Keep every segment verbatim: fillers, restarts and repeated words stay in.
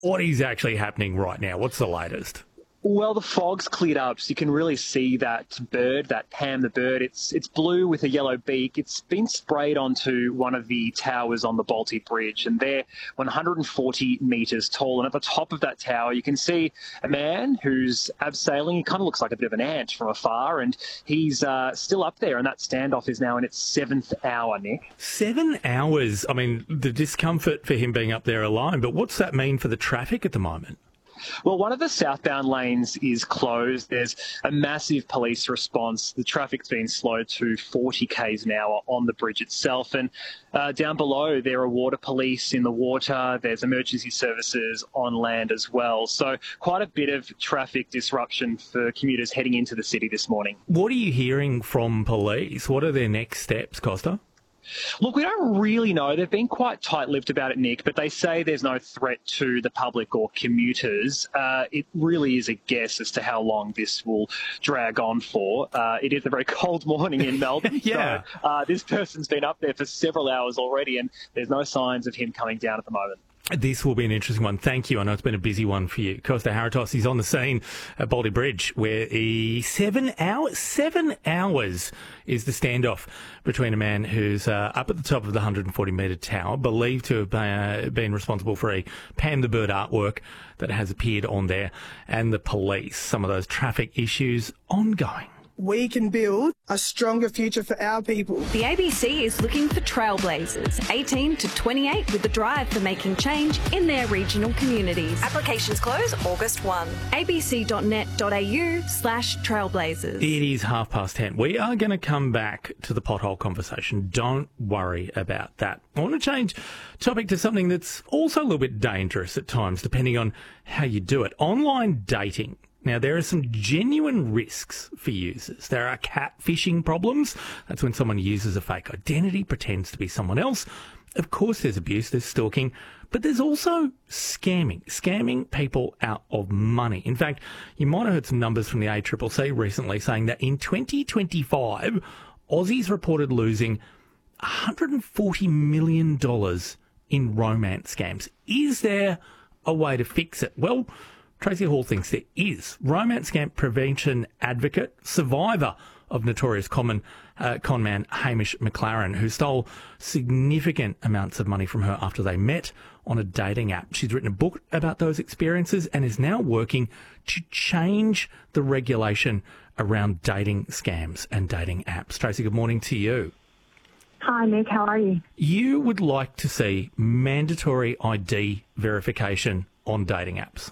What is actually happening right now? What's the latest? Well, the fog's cleared up, so you can really see that bird, that Pam the bird. It's it's blue with a yellow beak. It's been sprayed onto one of the towers on the Balti Bridge, and they're one hundred forty metres tall. And at the top of that tower, you can see a man who's abseiling. He kind of looks like a bit of an ant from afar, and he's uh, still up there. And that standoff is now in its seventh hour, Nick. Seven hours. I mean, the discomfort for him being up there alone, but what's that mean for the traffic at the moment? Well, one of the southbound lanes is closed. There's a massive police response. The traffic's been slowed to forty kays an hour on the bridge itself. And uh, down below, there are water police in the water. There's emergency services on land as well. So quite a bit of traffic disruption for commuters heading into the city this morning. What are you hearing from police? What are their next steps, Costa? Look, we don't really know. They've been quite tight-lipped about it, Nick, but they say there's no threat to the public or commuters. Uh, it really is a guess as to how long this will drag on for. Uh, it is a very cold morning in Melbourne. yeah. So uh, this person's been up there for several hours already, and there's no signs of him coming down at the moment. This will be an interesting one. Thank you. I know it's been a busy one for you. Costa Haratos is on the scene at Balti Bridge, where he, seven hours, seven hours is the standoff between a man who's uh, up at the top of the one hundred forty metre tower, believed to have uh, been responsible for a Pam the Bird artwork that has appeared on there, and the police. Some of those traffic issues ongoing. We can build a stronger future for our people. The A B C is looking for trailblazers, eighteen to twenty-eight, with a drive for making change in their regional communities. Applications close August first. a b c dot net dot a u slash trailblazers. It is half past ten. We are going to come back to the pothole conversation. Don't worry about that. I want to change topic to something that's also a little bit dangerous at times, depending on how you do it. Online dating. Now, there are some genuine risks for users. There are catfishing problems. That's when someone uses a fake identity, pretends to be someone else. Of course, there's abuse, there's stalking, but there's also scamming, scamming people out of money. In fact, you might have heard some numbers from the A C C C recently saying that in twenty twenty-five, Aussies reported losing one hundred forty million dollars in romance scams. Is there a way to fix it? Well, Tracy Hall thinks there is. Romance scam prevention advocate, survivor of notorious con, uh, con man Hamish McLaren, who stole significant amounts of money from her after they met on a dating app. She's written a book about those experiences and is now working to change the regulation around dating scams and dating apps. Tracy, good morning to you. Hi, Nick. How are you? You would like to see mandatory I D verification on dating apps.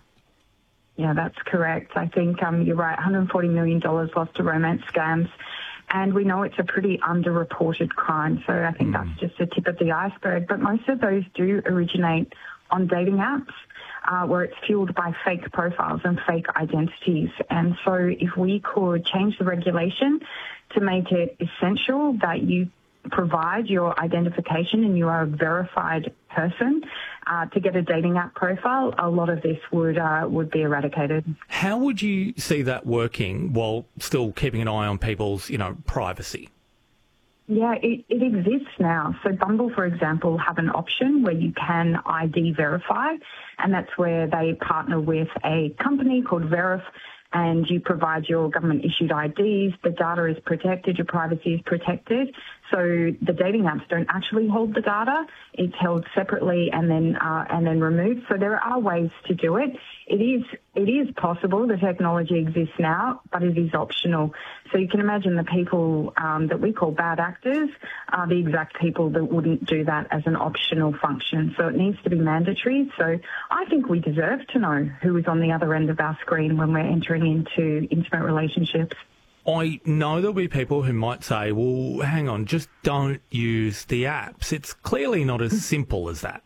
Yeah, that's correct. I think um, you're right, one hundred forty million dollars lost to romance scams. And we know it's a pretty underreported crime. So I think mm. that's just the tip of the iceberg. But most of those do originate on dating apps uh, where it's fueled by fake profiles and fake identities. And so if we could change the regulation to make it essential that you provide your identification and you are a verified person uh, to get a dating app profile, a lot of this would uh, would be eradicated. How would you see that working while still keeping an eye on people's, you know, privacy? Yeah, it, it exists now. So Bumble, for example, have an option where you can I D verify, and that's where they partner with a company called Verif, and you provide your government-issued I Ds. The data is protected, your privacy is protected. So the dating apps don't actually hold the data. It's held separately and then uh, and then removed. So there are ways to do it. It is it is possible. The technology exists now, but it is optional. So you can imagine the people um, that we call bad actors are the exact people that wouldn't do that as an optional function. So it needs to be mandatory. So I think we deserve to know who is on the other end of our screen when we're entering into intimate relationships. I know there'll be people who might say, well, hang on, just don't use the apps. It's clearly not as simple as that.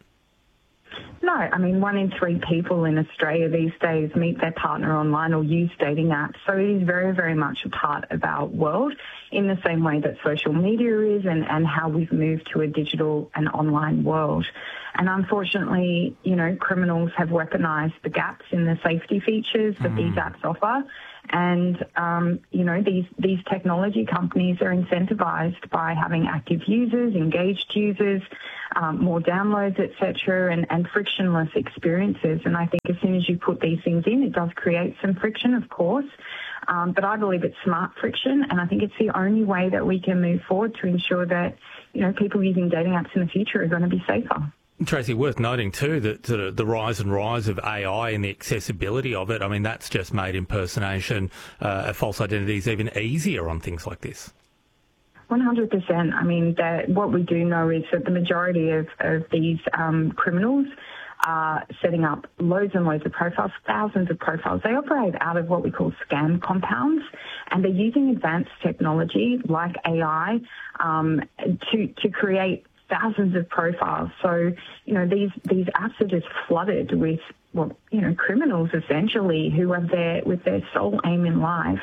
No, I mean, one in three people in Australia these days meet their partner online or use dating apps. So it is very, very much a part of our world in the same way that social media is and, and how we've moved to a digital and online world. And unfortunately, you know, criminals have weaponized the gaps in the safety features that mm. these apps offer. And, um, you know, these, these technology companies are incentivized by having active users, engaged users, um, more downloads, et cetera, and, and frictionless experiences. And I think as soon as you put these things in, it does create some friction, of course. Um, but I believe it's smart friction, and I think it's the only way that we can move forward to ensure that, you know, people using dating apps in the future are going to be safer. Tracy, worth noting too that sort of the rise and rise of A I and the accessibility of it, I mean, that's just made impersonation uh, of false identities even easier on things like this. one hundred percent. I mean, that what we do know is that the majority of, of these um, criminals are setting up loads and loads of profiles, thousands of profiles. They operate out of what we call scam compounds, and they're using advanced technology like A I um, to, to create thousands of profiles. So, you know, these, these apps are just flooded with, well, you know, criminals essentially who are there with their sole aim in life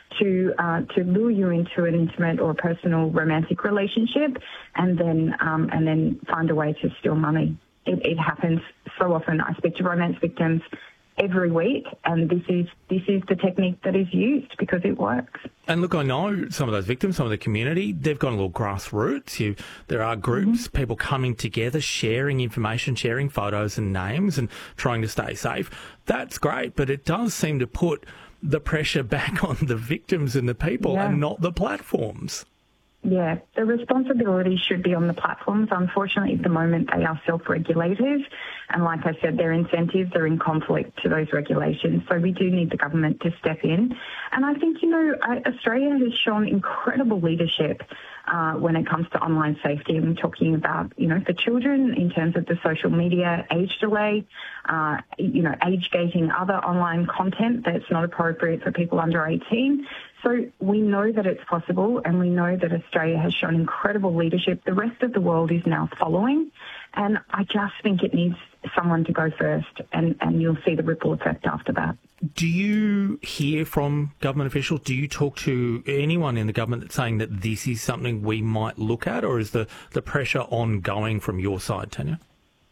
to uh, to lure you into an intimate or personal romantic relationship, and then um, and then find a way to steal money. It, it happens so often. I speak to romance victims every week, and this is this is the technique that is used because it works. And look, I know some of those victims, some of the community, they've gone a little grassroots. You, there are groups, mm-hmm. people coming together, sharing information, sharing photos and names and trying to stay safe. That's great, but it does seem to put the pressure back on the victims and the people yeah. and not the platforms. Yeah, the responsibility should be on the platforms. Unfortunately, at the moment, they are self-regulated. And like I said, their incentives are in conflict to those regulations. So we do need the government to step in. And I think, you know, Australia has shown incredible leadership uh, when it comes to online safety. I'm talking about, you know, for children in terms of the social media age delay, uh, you know, age gating other online content that's not appropriate for people under eighteen. So we know that it's possible, and we know that Australia has shown incredible leadership. The rest of the world is now following, and I just think it needs someone to go first, and, and you'll see the ripple effect after that. Do you hear from government officials? Do you talk to anyone in the government that's saying that this is something we might look at, or is the, the pressure ongoing from your side, Tanya?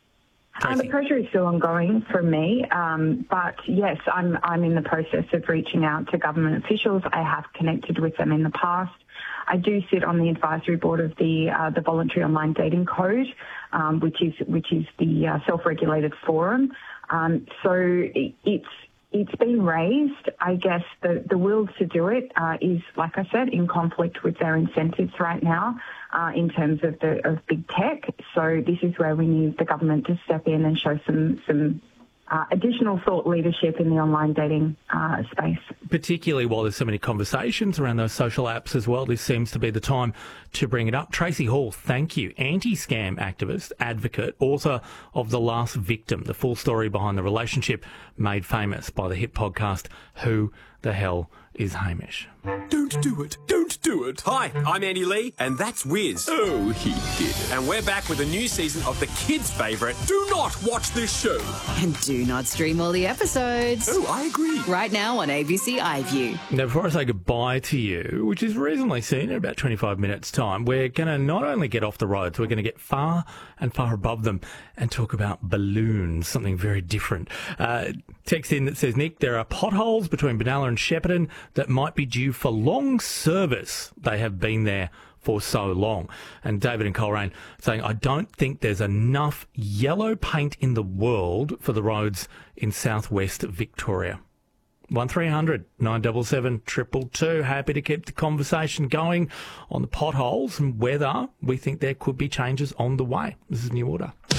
Uh, the pressure is still ongoing from me, um, but yes, I'm I'm in the process of reaching out to government officials. I have connected with them in the past. I do sit on the advisory board of the uh, the Voluntary Online Dating Code, um, which is which is the uh, self-regulated forum. Um, so it, it's it's been raised. I guess the the will to do it uh, is, like I said, in conflict with their incentives right now. Uh, in terms of the of big tech. So this is where we need the government to step in and show some some uh, additional thought leadership in the online dating uh, space. Particularly while there's so many conversations around those social apps as well, this seems to be the time to bring it up. Tracy Hall, thank you. Anti-scam activist, advocate, author of The Last Victim, the full story behind the relationship made famous by the hit podcast Who the Hell is Hamish? Don't do it. Don't do it. Hi, I'm Andy Lee, and that's Wiz. Oh, he did it. And we're back with a new season of the kids' favourite, Do Not Watch This Show. And do not stream all the episodes. Oh, I agree. Right now on A B C iView. Now, before I say goodbye to you, which is reasonably soon, in about twenty-five minutes' time, we're going to not only get off the roads, we're going to get far and far above them and talk about balloons, something very different. Uh, text in that says, Nick, there are potholes between Benalla and Shepparton that might be due for long service. They have been there for so long. And David and Coleraine saying, I don't think there's enough yellow paint in the world for the roads in southwest Victoria. one three hundred nine seven seven two two two. Happy to keep the conversation going on the potholes and whether we think there could be changes on the way. This is New Order.